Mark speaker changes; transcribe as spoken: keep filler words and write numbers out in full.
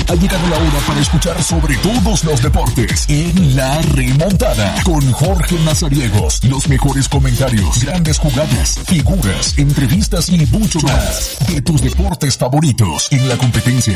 Speaker 1: Ha llegado la hora para escuchar sobre todos los deportes en La Remontada con Jorge Mazariegos. Los mejores comentarios, grandes jugadas, figuras, entrevistas y mucho más de tus deportes favoritos en la competencia